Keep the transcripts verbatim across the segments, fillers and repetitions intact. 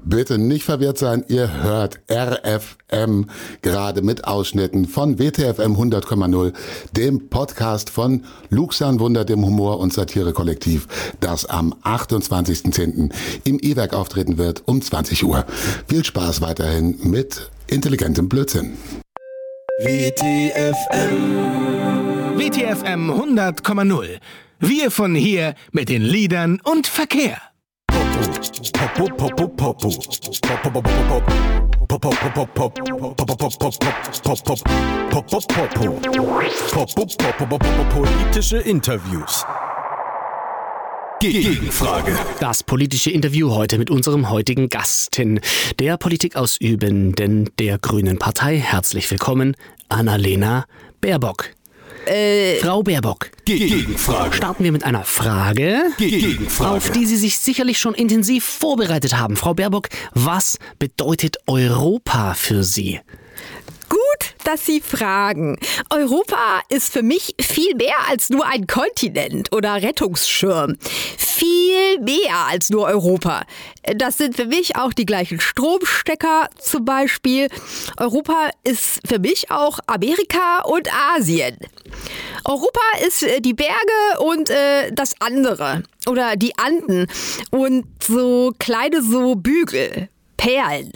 Bitte nicht verwirrt sein, ihr hört R F M, gerade mit Ausschnitten von W T F M hundert Komma null, dem Podcast von Luxan Wunder, dem Humor- und Satire-Kollektiv, das am achtundzwanzigsten zehnten im E-Werk auftreten wird um zwanzig Uhr. Viel Spaß weiterhin mit intelligentem Blödsinn. W T F M. W T F M hundert Komma null. Wir von hier mit den Liedern und Verkehr. Popo, Popo, Popo. Popo, Popo, Popo. Popo, Popo, Popo. Popo, Popo, Popo. Politische Interviews. Gegenfrage. Das politische Interview heute mit unserem heutigen Gastin, der Politikausübenden der Grünen Partei. Herzlich willkommen, Annalena Baerbock. Äh, Frau Baerbock. Gegenfrage. Starten wir mit einer Frage, Gegenfrage. auf die Sie sich sicherlich schon intensiv vorbereitet haben. Frau Baerbock, was bedeutet Europa für Sie? Gut, dass Sie fragen. Europa ist für mich viel mehr als nur ein Kontinent oder Rettungsschirm. Viel mehr als nur Europa. Das sind für mich auch die gleichen Stromstecker zum Beispiel. Europa ist für mich auch Amerika und Asien. Europa ist äh, die Berge und äh, das andere. Oder die Anden und so kleine so Bügel, Perlen.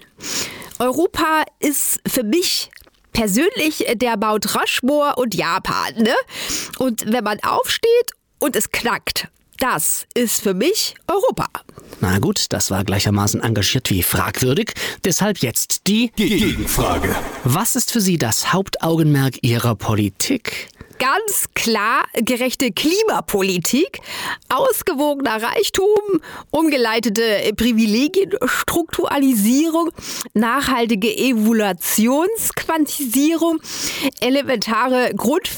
Europa ist für mich persönlich der Mount Rushmore und Japan, ne? Und wenn man aufsteht und es knackt, das ist für mich Europa. Na gut, das war gleichermaßen engagiert wie fragwürdig. Deshalb jetzt die Gegenfrage. Was ist für Sie das Hauptaugenmerk Ihrer Politik? Ganz klar gerechte Klimapolitik, ausgewogener Reichtum, umgeleitete Privilegienstrukturalisierung, nachhaltige Evaluationsquantisierung, elementare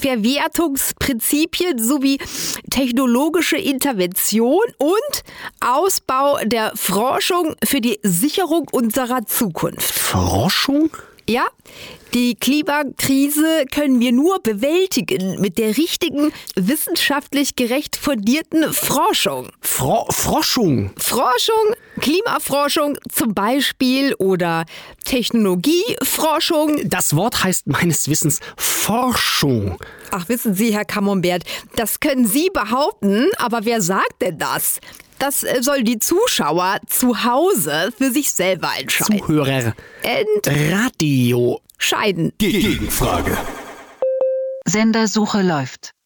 Grundverwertungsprinzipien sowie technologische Intervention und Ausbau der Forschung für die Sicherung unserer Zukunft. Forschung? Ja, die Klimakrise können wir nur bewältigen mit der richtigen, wissenschaftlich gerecht fundierten Forschung. Fro- Forschung? Forschung, Klimaforschung zum Beispiel oder Technologieforschung. Das Wort heißt meines Wissens Forschung. Ach, wissen Sie, Herr Camembert, das können Sie behaupten, aber wer sagt denn das? Das soll die Zuschauer zu Hause für sich selber entscheiden. Zuhörer. Ent- Radio. Scheiden. Gegenfrage. Sendersuche läuft.